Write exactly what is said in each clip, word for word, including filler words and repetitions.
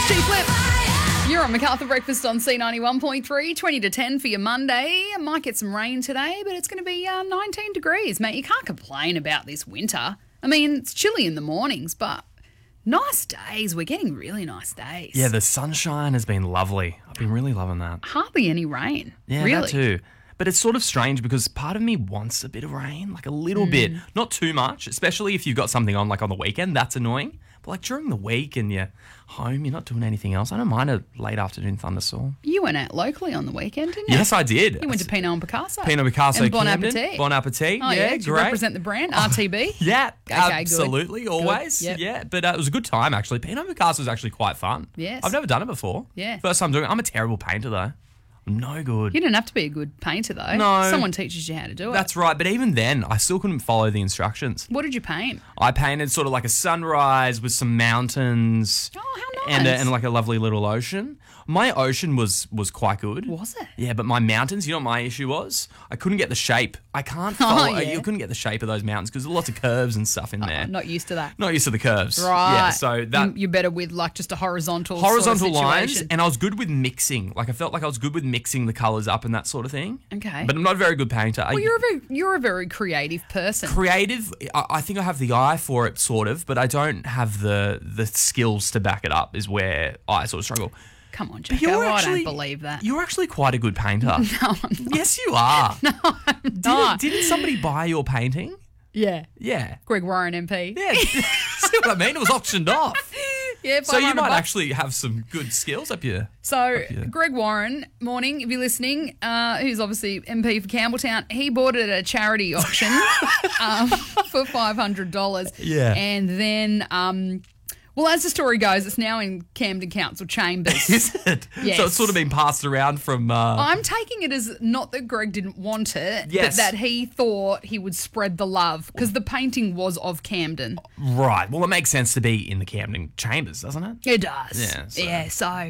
G-Flip. You're on MacArthur Breakfast on C ninety-one point three, twenty to ten for your Monday. Might get some rain today, but it's going to be uh, nineteen degrees, mate. You can't complain about this winter. I mean, it's chilly in the mornings, but nice days. We're getting really nice days. Yeah, the sunshine has been lovely. I've been really loving that. Hardly any rain. Yeah, really. that too. But it's sort of strange because part of me wants a bit of rain, like a little mm. bit, not too much, especially if you've got something on like on the weekend. That's annoying. But like during the week and you're home, you're not doing anything else. I don't mind a late afternoon thunderstorm. You went out locally on the weekend, didn't you? Yes, I did. You went to Pinot and Picasso. Pinot and Picasso, and Bon Camden. Appetit. Bon Appetit. Oh, yeah, yeah. great. Did you represent the brand, R T B? Yeah, okay, absolutely, good. always. Good. Yep. Yeah, but uh, it was a good time, actually. Pinot and Picasso was actually quite fun. Yes. I've never done it before. Yeah. First time doing it. I'm a terrible painter, though. I'm no good. You don't have to be a good painter, though. No. Someone teaches you how to do it. That's right. But even then, I still couldn't follow the instructions. What did you paint? I painted sort of like a sunrise with some mountains. Oh, how nice. And, a, and like a lovely little ocean. My ocean was was quite good. Was it? Yeah, but my mountains, you know what my issue was? I couldn't get the shape. I can't follow. Oh, yeah. You couldn't get the shape of those mountains because there's lots of curves and stuff in Oh, there. not used to that. Not used to the curves. Right. Yeah, so that... You- You're better with like just a horizontal Horizontal sort of lines, situation. and I was good with mixing. Like I felt like I was good with mixing the colours up and that sort of thing. Okay. But I'm not a very good painter. Well, I, you're a very, you're a very creative person. creative, I, I think I have the eye for it, sort of, but I don't have the the skills to back it up. Is where I sort of struggle. Come on, But Jacko. you're I actually- don't believe that. You're actually quite a good painter. No, I'm not. Yes, you are. No, I'm Didn't, not. didn't somebody buy your painting? Yeah. Yeah. Greg Warren M P. Yeah. See what I mean? It was auctioned off. Yeah, So you five hundred might bucks. actually have some good skills up here. So, here. Greg Warren, morning, if you're listening, uh, who's obviously M P for Campbelltown, he bought it at a charity auction um, for five hundred dollars. Yeah. And then, um, well, as the story goes, it's now in Camden Council chambers. Is it? Yes. So it's sort of been passed around from... Uh, I'm taking it as not that Greg didn't want it, Yes. but that he thought he would spread the love because the painting was of Camden. right. Well, it makes sense to be in the Camden Chambers, doesn't it? It does. Yeah, so- Yeah, so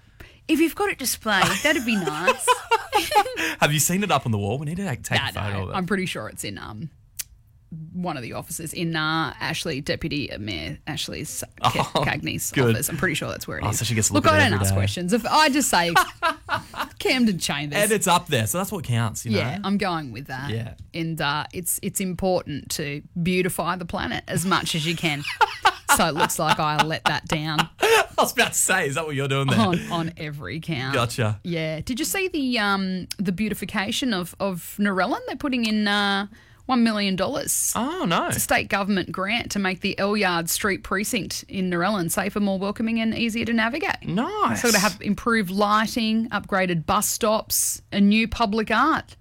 if you've got it displayed, that'd be nice. Have you seen it up on the wall? We need to take, take Nah, a photo no, of it. I'm pretty sure it's in um one of the offices in uh, Ashley, Deputy Mayor Ashley's Oh, Cagney's good. office. I'm pretty sure that's where it is. Oh, so she gets to look Look, at it I don't every ask day. questions. If I just say Camden Chambers. And it's up there, so that's what counts, you know? Yeah, I'm going with that. Yeah. And uh, it's it's important to beautify the planet as much as you can. So it looks like I let that down I was about to say, is that what you're doing there? on, on every count. Gotcha. Yeah. Did you see the um the beautification of, of Narellan? They're putting in uh, one million dollars. Oh, no. It's a state government grant to make the Elyard Street precinct in Narellan safer, more welcoming and easier to navigate. Nice. So to have improved lighting, upgraded bus stops, and new public art.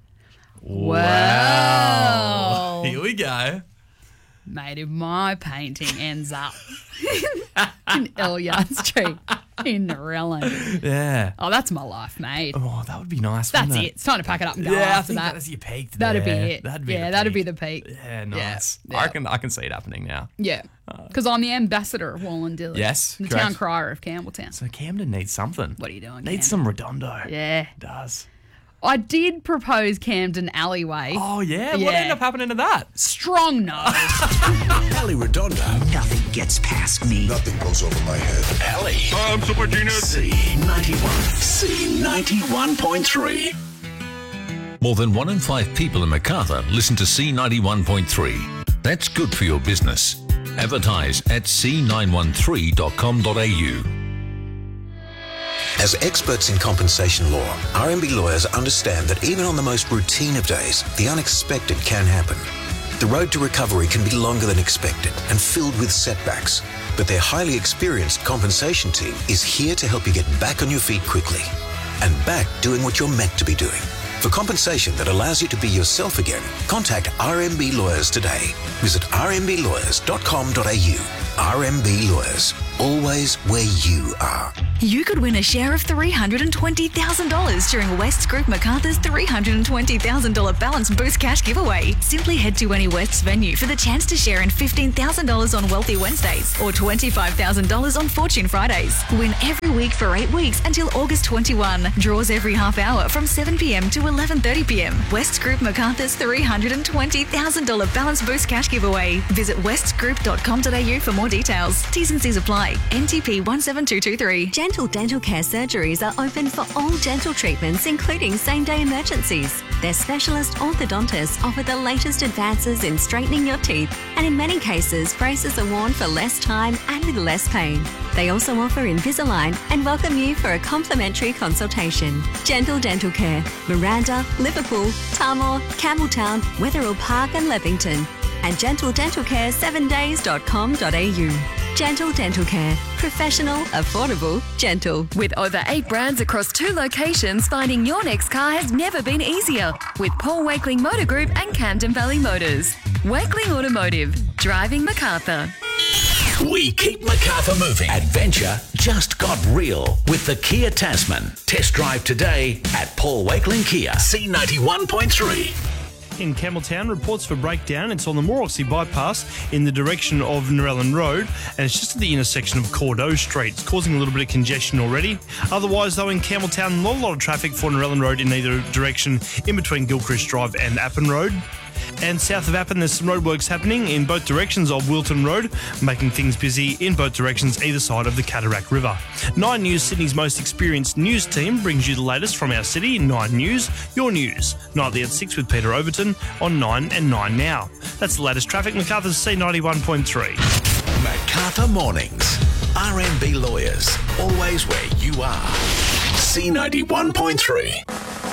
Wow. Wow. Here we go. Mate, if my painting ends up in Elyard Street in Narellan. Yeah. Oh, that's my life, mate. Oh, that would be nice, That's wouldn't it. It's time to pack it up and go Yeah, I after think that. that's your peak That'd there. be it. That'd be yeah, the that'd peak. be the peak. Yeah, nice. Yeah, I yeah. reckon I can see it happening now. Yeah, because I'm the ambassador of Wallandilly. Yes, the correct. town crier of Campbelltown. So Camden needs something. What are you doing, Camden? Needs some Redondo. Yeah, It does. I did propose Camden Alleyway. Oh, yeah? What Yeah. ended up happening to that? Strong no. Ali Redondo. Nothing gets past me. Nothing goes over my head. Ali. I'm Super Genius. C ninety-one. C ninety-one point three. More than one in five people in MacArthur listen to C ninety-one point three. That's good for your business. Advertise at c nine one three dot com dot a u. As experts in compensation law, R M B lawyers understand that even on the most routine of days, the unexpected can happen. The road to recovery can be longer than expected and filled with setbacks, but their highly experienced compensation team is here to help you get back on your feet quickly and back doing what you're meant to be doing. For compensation that allows you to be yourself again, contact R M B Lawyers today. Visit r m b lawyers dot com dot a u. R M B Lawyers, always where you are. You could win a share of three hundred twenty thousand dollars during West's Group MacArthur's three hundred twenty thousand dollars Balance Boost Cash giveaway. Simply head to any West's venue for the chance to share in fifteen thousand dollars on Wealthy Wednesdays or twenty-five thousand dollars on Fortune Fridays. Win every week for eight weeks until August twenty-first. Draws every half hour from seven p m to eleven thirty p m. West's Group MacArthur's three hundred twenty thousand dollars Balance Boost Cash giveaway. Visit westsgroup dot com dot a u for more details. T's and C's apply. apply. N T P one seven two two three. Gentle Dental Care surgeries are open for all dental treatments, including same-day emergencies. Their specialist orthodontists offer the latest advances in straightening your teeth, and in many cases, braces are worn for less time and with less pain. They also offer Invisalign and welcome you for a complimentary consultation. Gentle Dental Care, Miranda, Liverpool, Tarmore, Campbelltown, Wetherill Park and Leppington. And gentle dental care seven days dot com dot a u. Gentle Dental Care. Professional, affordable, gentle. With over eight brands across two locations, finding your next car has never been easier. With Paul Wakeling Motor Group and Camden Valley Motors. Wakeling Automotive. Driving Macarthur. We keep Macarthur moving. Adventure just got real with the Kia Tasman. Test drive today at Paul Wakeling Kia. C ninety-one point three. In Campbelltown, reports for breakdown. It's on the Morrissey bypass in the direction of Narellan Road, and it's just at the intersection of Cordeaux Street. It's causing a little bit of congestion already. Otherwise, though, in Campbelltown, not a lot of traffic for Narellan Road in either direction in between Gilchrist Drive and Appin Road. And south of Appin, there's some roadworks happening in both directions of Wilton Road, making things busy in both directions either side of the Cataract River. Nine News, Sydney's most experienced news team, brings you the latest from our city. Nine News, your news. Nightly at six with Peter Overton on nine and nine Now. That's the latest traffic. Macarthur's C ninety-one point three. Macarthur Mornings. R M B Lawyers. Always where you are. C ninety-one point three.